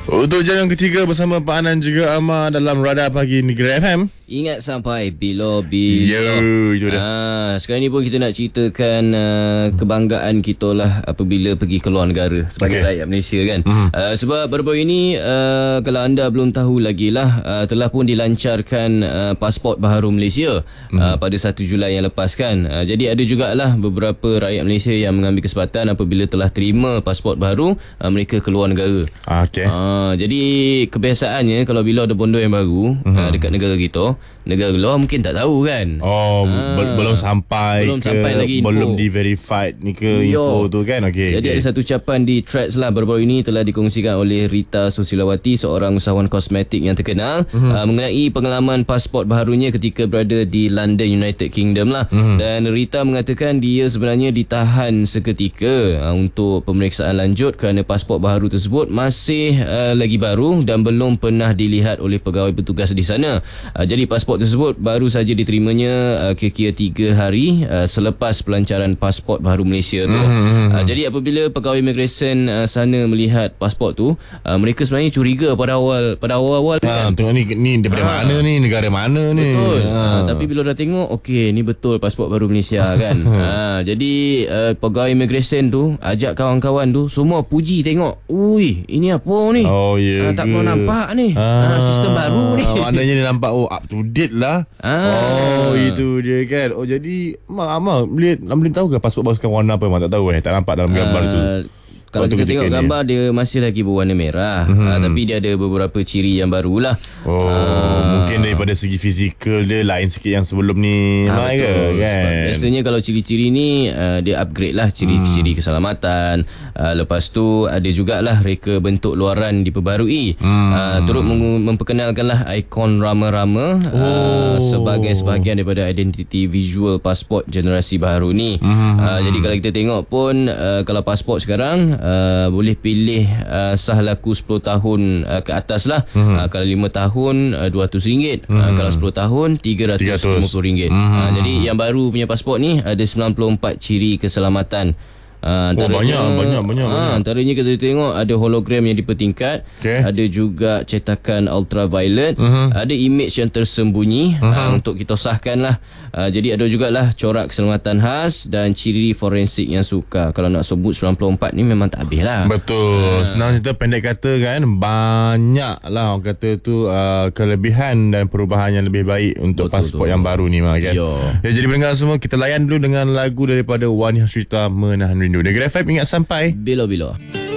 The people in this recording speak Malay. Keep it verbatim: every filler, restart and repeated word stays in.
Untuk jam yang ketiga bersama Pak Anan juga Amar dalam Radar Pagi Negeri F M. Ingat sampai bila-bila. Yo, itu dah. Ah, sekarang ni pun kita nak ceritakan uh, kebanggaan kita lah apabila pergi ke luar negara sebagai Okay. rakyat Malaysia kan. Mm-hmm. Uh, sebab baru-baru ini uh, kalau anda belum tahu lagi lah, uh, telah pun dilancarkan uh, pasport baharu Malaysia mm-hmm. uh, pada satu Julai yang lepas kan. Uh, jadi ada jugalah beberapa rakyat Malaysia yang mengambil kesempatan apabila telah terima pasport baru, uh, mereka ke luar negara. Ah, okay. Uh, jadi kebiasaannya kalau bila ada bondo yang baru mm-hmm. uh, dekat negara kita, negara luar mungkin tak tahu kan. Oh, Ah, bel- belum sampai belum ke, sampai lagi info. belum di-verified ni ke Yo. info tu kan. Okay, Jadi okay. ada satu ucapan di Threads lah baru-baru ini telah dikongsikan oleh Rita Susilawati, seorang usahawan kosmetik yang terkenal mm-hmm. uh, mengenai pengalaman pasport baharunya ketika berada di London, United Kingdom lah. Mm-hmm. Dan Rita mengatakan dia sebenarnya ditahan seketika uh, untuk pemeriksaan lanjut kerana pasport baharu tersebut masih uh, lagi baru dan belum pernah dilihat oleh pegawai petugas di sana. Uh, jadi pasport tersebut baru saja diterimanya uh, kira-kira tiga hari uh, selepas pelancaran pasport baharu Malaysia tu. Mm-hmm. Uh, jadi apabila pegawai immigration uh, sana melihat pasport tu, uh, mereka sebenarnya curiga pada awal pada awal-awal Ha, kan. tengok ni, ni daripada Ha. mana ni, negara mana ni. Betul. Ha. Ha, tapi bila dah tengok, okey, ni betul pasport baru Malaysia kan. ha, jadi uh, pegawai immigration tu ajak kawan-kawan tu semua puji tengok. Ui, ini apa ni? Oh, ya Ah, tak ke? pernah nampak ni. Ah, Ah, sistem baru ni. Maknanya dia nampak oh up to date lah. Ah. Oh, itu dia kan. Oh, jadi Mak Amar boleh boleh tahu ke pasport baru sekarang warna apa? Mak tak tahu eh. Tak nampak dalam gambar tu. Uh, Kalau Waktu kita ketika tengok ni. gambar dia masih lagi berwarna merah. Mm-hmm. Uh, tapi dia ada beberapa ciri yang barulah. Oh, Ah. mungkin daripada segi fizikal dia lain sikit yang sebelum ni. Ah, Mai ke betul. kan? Sebab biasanya kalau ciri-ciri ni uh, dia upgrade lah ciri-ciri hmm. keselamatan. Uh, lepas tu ada jugalah reka bentuk luaran diperbarui. Hmm. Uh, turut mem- memperkenalkanlah ikon rama-rama oh. uh, sebagai sebahagian daripada identiti visual pasport generasi baharu ni. Hmm. Uh, jadi kalau kita tengok pun uh, kalau pasport sekarang uh, boleh pilih uh, sah laku sepuluh tahun uh, ke atas lah. Hmm. Uh, kalau lima tahun uh, dua ratus ringgit. Hmm. Uh, kalau sepuluh tahun tiga ratus lima puluh ringgit. Hmm. Uh, jadi yang baru punya pasport ni ada sembilan puluh empat ciri keselamatan. Uh, Oh, banyak, banyak, banyak, uh, banyak. Antaranya kita tengok ada hologram yang dipertingkat, Okay. ada juga cetakan ultraviolet, uh-huh. ada image yang tersembunyi uh-huh. uh, untuk kita sahkan lah. Uh, jadi ada jugalah corak keselamatan khas dan ciri forensik yang sukar. Kalau nak sebut sembilan puluh empat ni memang tak habis lah. Betul. Senang cerita pendek kata kan, banyak lah orang kata tu uh, kelebihan dan perubahan yang lebih baik untuk Betul, pasport betul. yang baru ni Mak, kan. Yo. Ya, jadi pendengar semua, kita layan dulu dengan lagu daripada Wani Hasrita, Menahan Rindu. Negeri F M, ingat sampai Bila-bila.